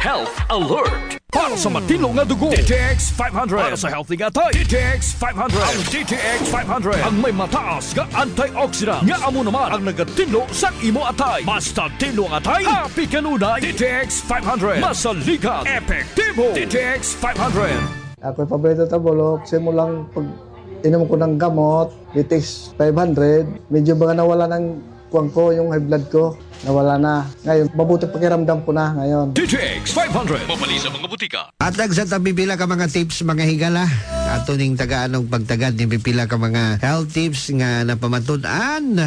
Health Alert. Para sa matino nga dugo, DTX 500. Para sa healthy nga tayo, DTX 500. Ang DTX 500 ang may mataas nga antioxidant nga amo naman ang nagatinlo sa imo atay. Basta tinlo ang atay, happy kanunay. DTX 500 masalikat, epektibo. DTX 500. Ako'y paborito tabulok, simulang pag inom ko ng gamot, DTX 500, medyo mga nawala ng kuwang ko, yung high blood ko, nawala na. Ngayon, mabuti pakiramdam ko na ngayon. DTX 500. Mabali sa mga butika. At sa tabipila ka mga tips mga higala. Ato ning tagaanong pagtagad ni pipila ka mga health tips nga napamatud-an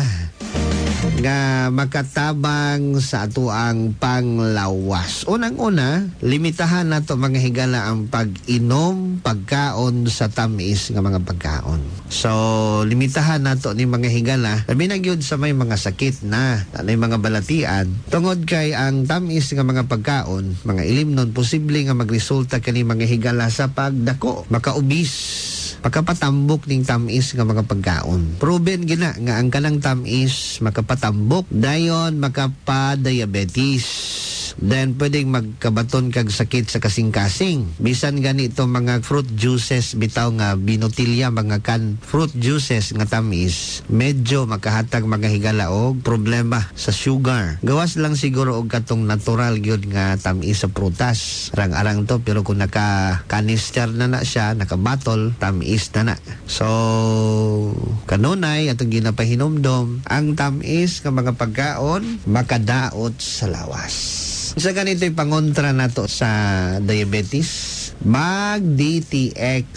nga makatabang sa ato ang panglawas. Unang-una, limitahan nato mga higala ang pag-inom, pagkaon sa tamis nga mga pagkaon. So, limitahan nato ni mga higala. Labi na gyud sa may mga sakit na, may mga balatian. Tungod kay ang tamis nga mga pagkaon, mga ilimnon, posible nga magresulta kani mga higala sa pagdako, makaubis, makapatambok ning tamis nga mga pagkaon. Proven gina nga ang kanang tamis makapatambok, dayon makapa-diabetes. Then pwedeng magkabaton kag sakit sa kasing-kasing. Bisan ganito mga fruit juices bitaw nga binotilya, mga fruit juices nga tamis, medyo makahatag mga higala og problema sa sugar. Gawas lang siguro og katong natural gyud nga tamis sa prutas. Arang-arang to, pero kung naka-canister na siya, naka-bottle, tamis na. So, kanunay atong ginapahinomdom, ang tamis nga mga pagkaon makadaot sa lawas. Sa ganito'y pangontra nato sa diabetes, mag-DTX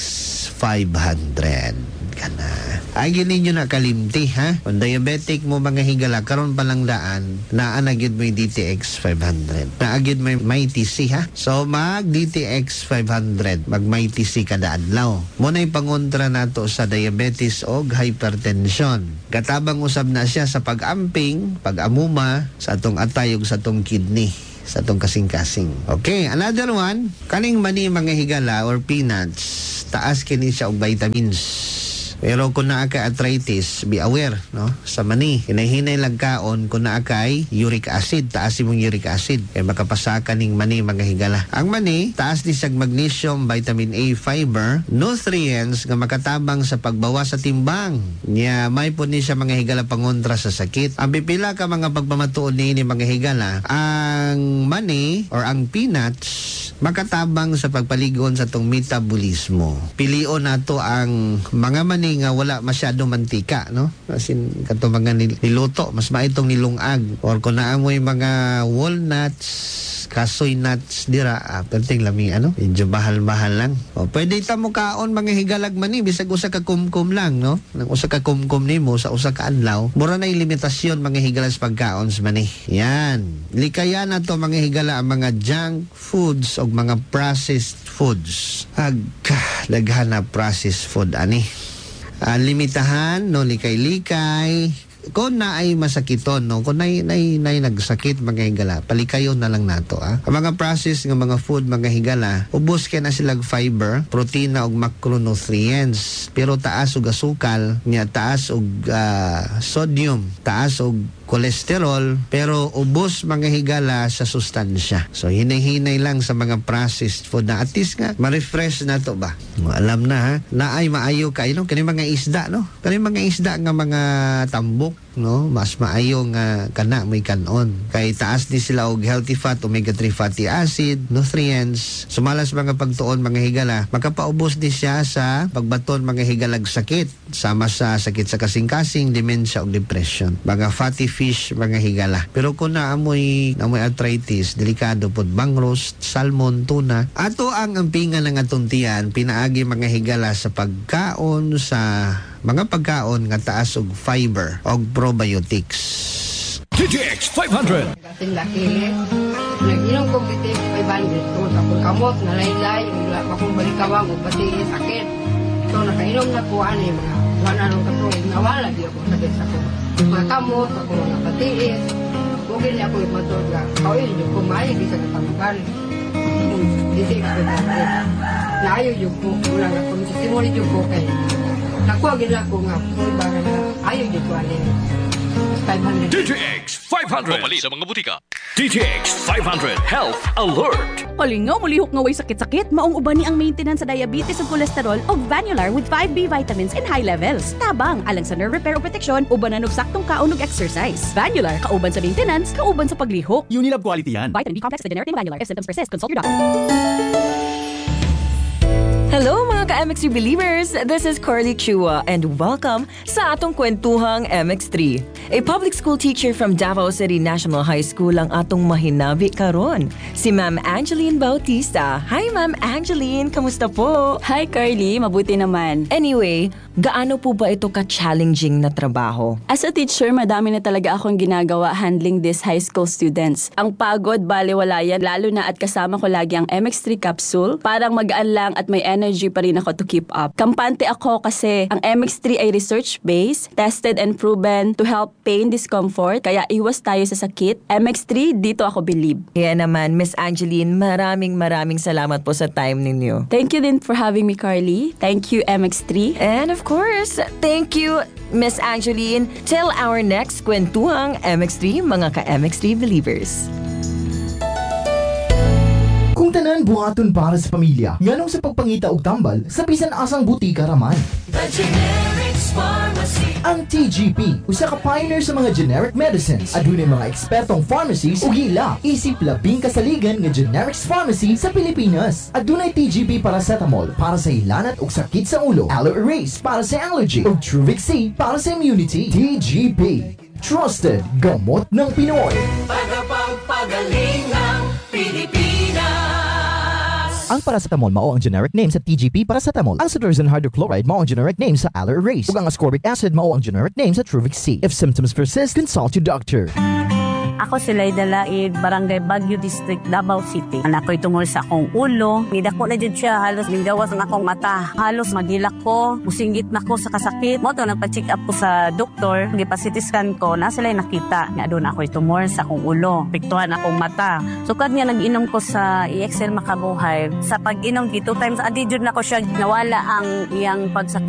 500 kana. Ay ninyo na kalimti ha. Kung diabetic mo mga higala, karon pa lang daan, naanagid mo yung DTX 500. Naagid mo yung may TC ha. So mag-DTX 500, mag-may TC kada adlaw. Muna yung pangontra nato sa diabetes o hypertension. Katabang usab na siya sa pag-amping, pag-amuma, sa atong atayog sa atong kidney, sa atong kasing-kasing. Okay, another one, kaning mani mga higala or peanuts, taas kini siya og vitamins. Pero kung naa ka arthritis, be aware, no? Sa mani, hinahinay lang kaon kung naa kay uric acid, taas imong uric acid, kay makapasaka ning mani mga higala. Ang mani, taas ni siyang magnesium, vitamin A, fiber, nutrients nga makatabang sa pagbawas sa timbang. Nya may po ni siya mga higala pangontra sa sakit. Ang pipila ka mga pagpamatuon ni mga higala, ang mani or ang peanuts makatabang sa pagpaligon sa tong metabolismo. Pilion nato ang mga mani nga wala masyadong mantika, no? Asin kato mga niluto, mas maitong nilungag. Or kung naamoy mga walnuts, kasoy nuts dira, perting lami medyo bahal-bahal lang. O pwede ta mo kaon mga higalag mani bisag usa ka kumkum lang, no? Nang usa ka kumkum nimo sa usa ka adlaw, mura na limitasyon mga higalas pagkaon sa mani. Yan. Likaya na to mga higala ang mga junk foods o mga processed foods. Daghan na processed food ani. Limitahan, no, likay-likay. Kung na ay masakiton, no, kung na nagsakit mga higala, palikayon na lang nato. Ang mga processed ng mga food mga higala, ubos kaya na silang fiber, protina ug macronutrients, pero taas og asukal, niya taas og sodium, taas og cholesterol, pero ubos mga higala sa sustansya. So hinay-hinay lang sa mga processed food na at least nga ma-refresh na to ba. Alam na ha, na ay maayo kayo, no? Kani mga isda, no? Kani mga isda nga mga tambok, no, mas maayo nga kana may kanon kay taas ni sila og healthy fat, omega-3 fatty acid, nutrients. Sumalas mga pagtuon mga higala, makapaubos ni siya sa pagbaton mga higalag sakit, sama sa sakit sa kasing-kasing, dementia ug depression, mga fatty fish mga higala. Pero kung naamoy arthritis, delikado pod bang roast, salmon, tuna. Ato ang ampingan ng atong tiyan pinaagi mga higala sa pagkaon, sa mga pagkaon nga taas og fiber og probiotics. DTX 500. Kasing laki, nag-inom ko DTX 500. So, tapos kamot, nalaylay, akong balikawang, pati sakit. So, nakainom na ko, mga wala nung katuloy, nawala di ako sakit sa ko. Mga kamot, ako mga patiis. Kugin niya ako yung matod nga, kawin yung kumain, di sa katangan. DTX 500. Naayo yung po, wala nga kung sisimuli yung po kayo. Nakuha gila ko nga, ayaw dito alin. 500. DTX 500. Mabali sa mga butika. DTX 500 Health Alert. Malingaw, mulihok nga way sakit-sakit. Maong uban ni ang maintenance sa diabetes ug cholesterol og Vanular with 5B vitamins in high levels. Tabang alang sa nerve repair o protection, ubanan og saktong kaon ug exercise. Vanular, kauban sa maintenance, kauban sa paglihok. Unilab quality yan. Vitamin B complex with the generic name Vanular. If symptoms persist, consult your doctor. Hello mga ka-MX3 believers! This is Carly Chua and welcome sa atong kwentuhang MX3. A public school teacher from Davao City National High School ang atong mahinabi karon, si Ma'am Angeline Bautista. Hi Ma'am Angeline, kamusta po? Hi Carly, mabuti naman. Anyway, gaano po ba ito ka-challenging na trabaho? As a teacher, madami na talaga akong ginagawa handling these high school students. Ang pagod, baliwala yan, lalo na at kasama ko lagi ang MX3 capsule. Parang magaan lang at may energy pa rin ako to keep up. Kampante ako kasi ang MX3 ay research-based, tested and proven to help pain, discomfort, kaya iwas tayo sa sakit. MX3, dito ako believe. Kaya naman, Miss Angeline, maraming salamat po sa time ninyo. Thank you din for having me, Carly. Thank you, MX3. And of course, thank you, Miss Angeline. Till our next kwentuhang MX3, mga ka-MX3 believers. Kung tanan buhaton para sa pamilya, nganong sa pagpangita og tambal sa bisan asang butika raman. The Generics Pharmacy. Ang TGP, usa ka pioneer sa mga generic medicines. Adunay mga ekspertong pharmacies ug ila isip labing kasaligan nga Generics Pharmacy sa Pilipinas. Adunay TGP paracetamol para sa hilanat ug sakit sa ulo, Aloe Erase para sa allergy ug Truvix C para sa immunity. TGP, trusted gamot ng Pinoy. Pagpapagaling ng Pilipinas. Ang paracetamol mao ang generic name sa TGP paracetamol. Ang cetirizine hydrochloride mao ang generic name sa Aloe Erase. Ug ang ascorbic acid mao ang generic name sa Truvix C. If symptoms persist, consult your doctor. Ako si Layda Laid, Barangay Baguio District, Davao City. Anak ko tungol sa akong ulo. Nidako na dyan siya, halos ninggawas ang akong mata. Halos magilak ko, musinggit na ko sa kasakit. Mo to, nagpa-check up ko sa doktor. Nagpa-CT scan ko, na sila nakita. Nga doon ako tumor sa akong ulo. Piktuhan akong mata. So kad nga nag-inom ko sa EXL Makabuhay, sa pag-inom 2 times a day, na ko siya nawala ang iyang pagsakit.